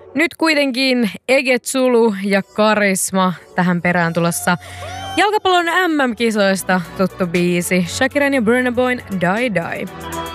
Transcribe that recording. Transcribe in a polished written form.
Nyt kuitenkin Ege Zulu ja Karisma tähän perään tulossa jalkapallon MM-kisoista tuttu biisi. Shakiran ja Burna Boyn Die Die.